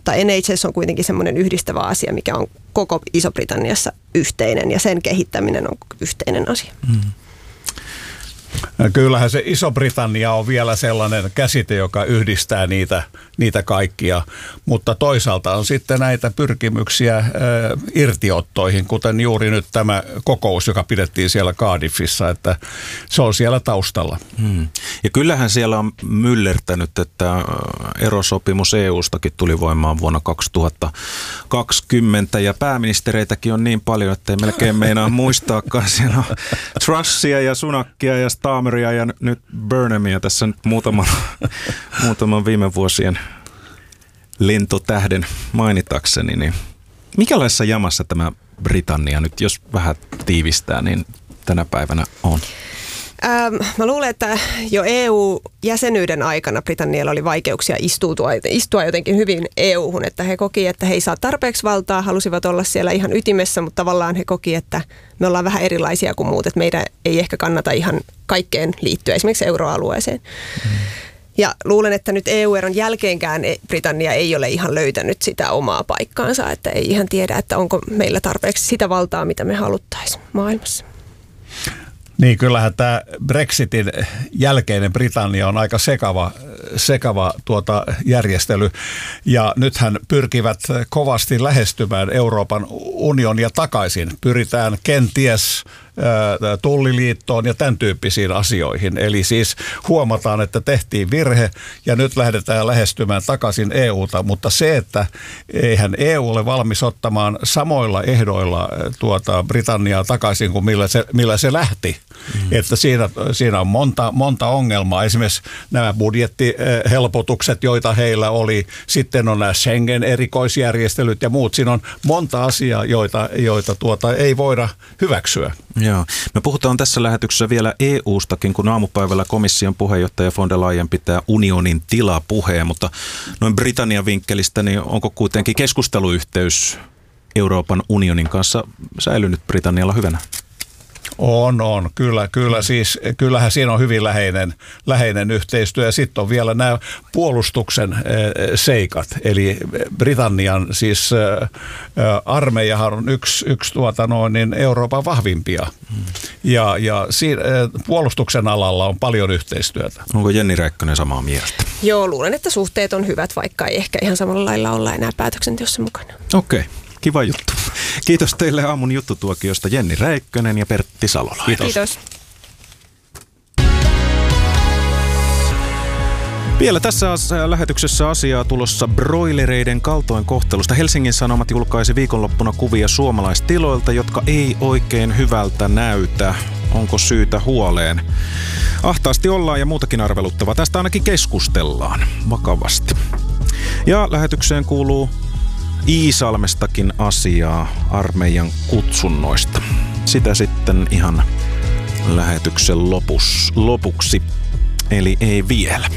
mutta NHS on kuitenkin semmoinen yhdistävä asia, mikä on koko Iso-Britanniassa yhteinen ja sen kehittäminen on yhteinen asia. Kyllähän se Iso-Britannia on vielä sellainen käsite, joka yhdistää niitä kaikkia, mutta toisaalta on sitten näitä pyrkimyksiä irtiottoihin, kuten juuri nyt tämä kokous, joka pidettiin siellä Cardiffissa, että se on siellä taustalla. Ja kyllähän siellä on myllertänyt, että erosopimus EUstakin tuli voimaan vuonna 2020 ja pääministereitäkin on niin paljon, että ei melkein meinaa muistaakaan. Siellä on Trussia ja Sunakia ja Starmeria ja nyt Burnhamia tässä nyt muutaman viime vuosien lentotähden mainitakseni. Niin mikälaisessa jamassa tämä Britannia nyt, jos vähän tiivistää, niin tänä päivänä on? Mä luulen, että jo EU-jäsenyyden aikana Britannialla oli vaikeuksia istua jotenkin hyvin EU-hun, että he koki, että he ei saa tarpeeksi valtaa, halusivat olla siellä ihan ytimessä, mutta tavallaan he koki, että me ollaan vähän erilaisia kuin muut, että meidän ei ehkä kannata ihan kaikkeen liittyä, esimerkiksi euroalueeseen. Ja luulen, että nyt EU-eron jälkeenkään Britannia ei ole ihan löytänyt sitä omaa paikkaansa, että ei ihan tiedä, että onko meillä tarpeeksi sitä valtaa, mitä me haluttaisiin maailmassa. Niin, kyllähän tämä Brexitin jälkeinen Britannia on aika sekava järjestely. Ja nythän pyrkivät kovasti lähestymään Euroopan unionia takaisin. Pyritään kenties tulliliittoon ja tämän tyyppisiin asioihin. Eli siis huomataan, että tehtiin virhe ja nyt lähdetään lähestymään takaisin EUta, mutta se, että eihän EU ole valmis ottamaan samoilla ehdoilla Britanniaa takaisin kuin millä se lähti. Että siinä on monta ongelmaa. Esimerkiksi nämä budjettihelpotukset, joita heillä oli. Sitten on nämä Schengen-erikoisjärjestelyt ja muut. Siinä on monta asiaa, joita ei voida hyväksyä. Joo. Me puhutaan tässä lähetyksessä vielä EUstakin, kun aamupäivällä komission puheenjohtaja von der Leyen pitää unionin tilapuheen, mutta noin Britannian vinkkelistä, niin onko kuitenkin keskusteluyhteys Euroopan unionin kanssa säilynyt Britannialla hyvänä? On. Kyllähän siinä on hyvin läheinen yhteistyö. Ja sitten on vielä nämä puolustuksen seikat. Eli Britannian siis armeijahan on yksi Euroopan vahvimpia. Ja puolustuksen alalla on paljon yhteistyötä. Onko Jenni Räikkönen samaa mieltä? Joo, luulen, että suhteet on hyvät, vaikka ei ehkä ihan samalla lailla olla enää päätöksenteossa mukana. Okei. Kiva juttu. Kiitos teille aamun juttutuokiosta Jenni Räikkönen ja Pertti Salola. Kiitos. Vielä tässä lähetyksessä asiaa tulossa broilereiden kaltoinkohtelusta. Helsingin Sanomat julkaisi viikonloppuna kuvia suomalaistiloilta, jotka ei oikein hyvältä näytä. Onko syytä huoleen? Ahtaasti ollaan ja muutakin arveluttavaa. Tästä ainakin keskustellaan vakavasti. Ja lähetykseen kuuluu Iisalmestakin asiaa armeijan kutsunnoista. Sitä sitten ihan lähetyksen lopuksi, eli ei vielä.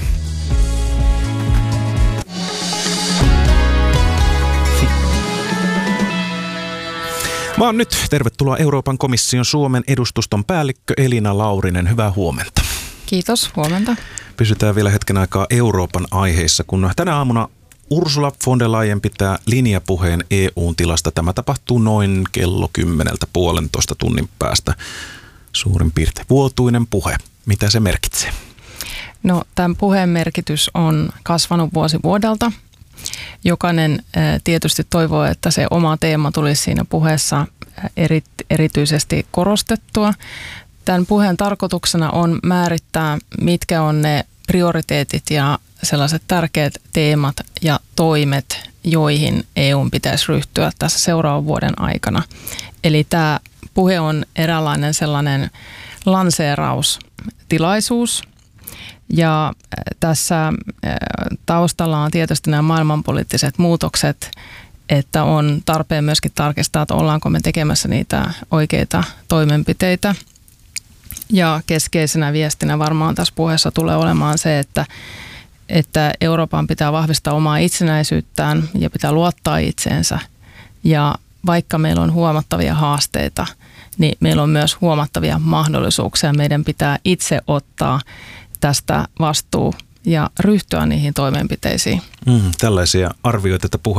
Vaan nyt tervetuloa Euroopan komission Suomen edustuston päällikkö Elina Laurinen. Hyvää huomenta. Kiitos, huomenta. Pysytään vielä hetken aikaa Euroopan aiheissa, kun tänä aamuna Ursula von der Leyen pitää linjapuheen EU:n tilasta. Tämä tapahtuu noin kello 10:30 tunnin päästä. Suurin piirtein vuotuinen puhe. Mitä se merkitsee? No, tämän puheen merkitys on kasvanut vuosi vuodelta. Jokainen tietysti toivoo, että se oma teema tulisi siinä puheessa erityisesti korostettua. Tämän puheen tarkoituksena on määrittää, mitkä on ne prioriteetit ja sellaiset tärkeät teemat ja toimet, joihin EU:n pitäisi ryhtyä tässä seuraavan vuoden aikana. Eli tämä puhe on eräänlainen sellainen lanseeraustilaisuus. Ja tässä taustalla on tietysti nämä maailmanpoliittiset muutokset, että on tarpeen myöskin tarkistaa, että ollaanko me tekemässä niitä oikeita toimenpiteitä. Ja keskeisenä viestinä varmaan tässä puheessa tulee olemaan se, että Euroopan pitää vahvistaa omaa itsenäisyyttään ja pitää luottaa itseensä. Ja vaikka meillä on huomattavia haasteita, niin meillä on myös huomattavia mahdollisuuksia. Meidän pitää itse ottaa tästä vastuu ja ryhtyä niihin toimenpiteisiin. Tällaisia arvioita, että